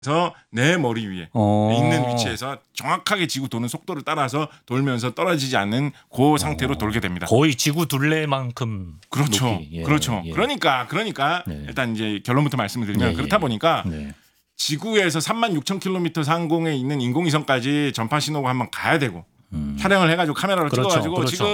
그래서 내 머리 위에 있는 위치에서 정확하게 지구 도는 속도를 따라서 돌면서 떨어지지 않는 그 상태로 돌게 됩니다. 거의 지구 둘레만큼 그렇죠. 높이. 예, 그렇죠. 예. 그러니까 네. 일단 이제 결론부터 말씀을 드리면 예, 그렇다 예. 보니까 네. 지구에서 36,000km 상공에 있는 인공위성까지 전파 신호가 한번 가야 되고 촬영을 해가지고 카메라로 그렇죠, 찍어가지고 그렇죠. 지금